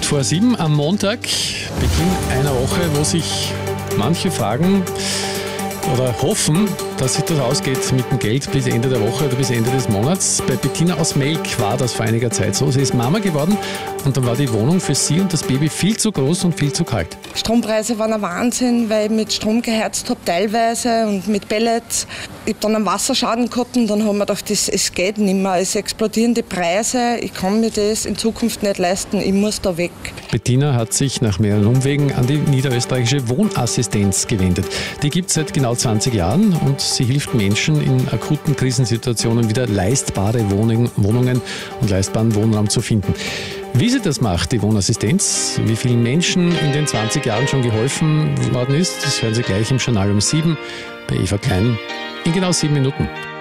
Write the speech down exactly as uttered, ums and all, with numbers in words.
acht vor sieben am Montag, Beginn einer Woche, wo sich manche fragen oder hoffen, dass sich das ausgeht mit dem Geld bis Ende der Woche oder bis Ende des Monats. Bei Bettina aus Melk war das vor einiger Zeit so. Sie ist Mama geworden und dann war die Wohnung für sie und das Baby viel zu groß und viel zu kalt. Strompreise waren ein Wahnsinn, weil ich mit Strom geheizt habe teilweise und mit Pellets. Ich habe dann einen Wasserschaden gehabt und dann haben wir gedacht, das, es geht nicht mehr. Es explodieren die Preise, ich kann mir das in Zukunft nicht leisten, ich muss da weg. Bettina hat sich nach mehreren Umwegen an die niederösterreichische Wohnassistenz gewendet. Die gibt es seit genau zwanzig Jahren und sie hilft Menschen in akuten Krisensituationen wieder leistbare Wohnungen und leistbaren Wohnraum zu finden. Wie sie das macht, die Wohnassistenz, wie vielen Menschen in den zwanzig Jahren schon geholfen worden ist, das hören Sie gleich im Journal um sieben bei Eva Klein in genau sieben Minuten.